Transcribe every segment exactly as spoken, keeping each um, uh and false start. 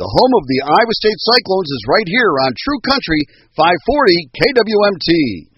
home of the Iowa State Cyclones, is right here on True Country five forty K W M T.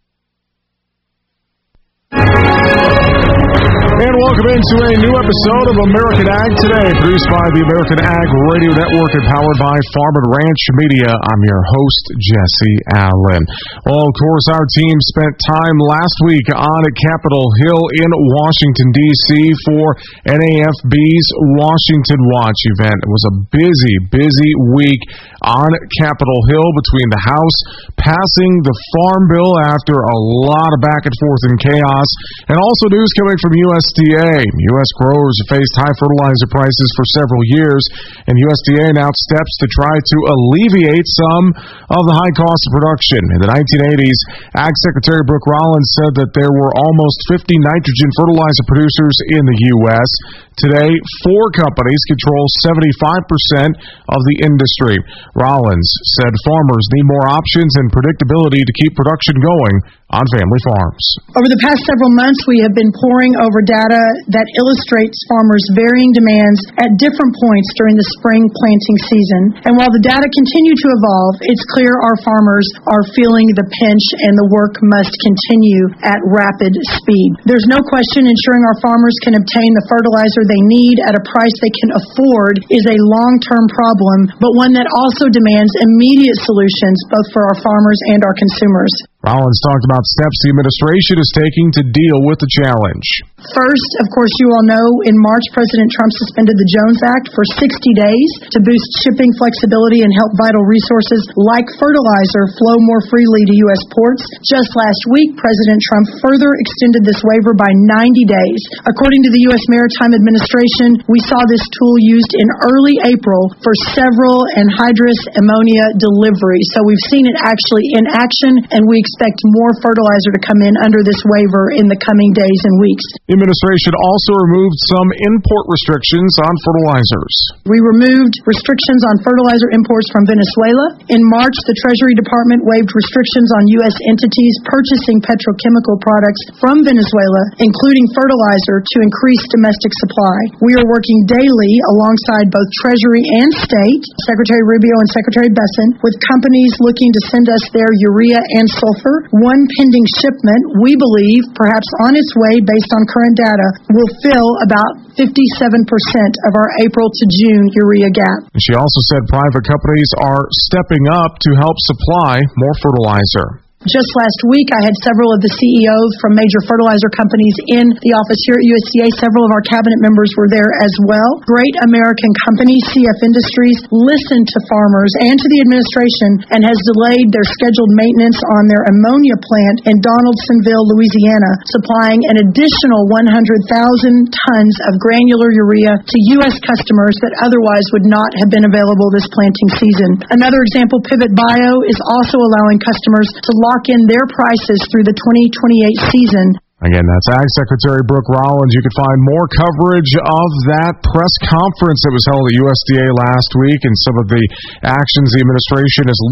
And welcome into a new episode of American Ag Today, produced by the American Ag Radio Network and powered by Farm and Ranch Media. I'm your host, Jesse Allen. Well, of course, our team spent time last week on Capitol Hill in Washington, D C for N A F B's Washington Watch event. It was a busy, busy week on Capitol Hill between the House passing the Farm Bill after a lot of back and forth and chaos, and also news coming from U S D A. U S growers have faced high fertilizer prices for several years, and U S D A announced steps to try to alleviate some of the high cost of production. In the nineteen eighties, Ag Secretary Brooke Rollins said that there were almost fifty nitrogen fertilizer producers in the U S Today, four companies control seventy-five percent of the industry. Rollins said farmers need more options and predictability to keep production going on family farms. Over the past several months, we have been poring over data that illustrates farmers' varying demands at different points during the spring planting season. And while the data continue to evolve, it's clear our farmers are feeling the pinch and the work must continue at rapid speed. There's no question ensuring our farmers can obtain the fertilizer they need at a price they can afford is a long-term problem, but one that also demands immediate solutions both for our farmers and our consumers. Rollins talked about steps the administration is taking to deal with the challenge. First, of course, you all know, in March, President Trump suspended the Jones Act for sixty days to boost shipping flexibility and help vital resources like fertilizer flow more freely to U S ports. Just last week, President Trump further extended this waiver by ninety days. According to the U S Maritime Administration, we saw this tool used in early April for several anhydrous ammonia deliveries. So we've seen it actually in action, and we expect more fertilizer to come in under this waiver in the coming days and weeks. The administration also removed some import restrictions on fertilizers. We removed restrictions on fertilizer imports from Venezuela. In March, the Treasury Department waived restrictions on U S entities purchasing petrochemical products from Venezuela, including fertilizer, to increase domestic supply. We are working daily alongside both Treasury and State, Secretary Rubio and Secretary Besson, with companies looking to send us their urea and sulfur. One pending shipment, we believe, perhaps on its way based on current data, will fill about fifty-seven percent of our April to June urea gap. She also said private companies are stepping up to help supply more fertilizer. Just last week, I had several of the C E Os from major fertilizer companies in the office here at U S D A. Several of our cabinet members were there as well. Great American company, C F Industries, listened to farmers and to the administration and has delayed their scheduled maintenance on their ammonia plant in Donaldsonville, Louisiana, supplying an additional one hundred thousand tons of granular urea to U S customers that otherwise would not have been available this planting season. Another example, Pivot Bio is also allowing customers to lock in their prices through the twenty twenty-eight season. Again, that's Ag Secretary Brooke Rollins. You can find more coverage of that press conference that was held at U S D A last week and some of the actions the administration is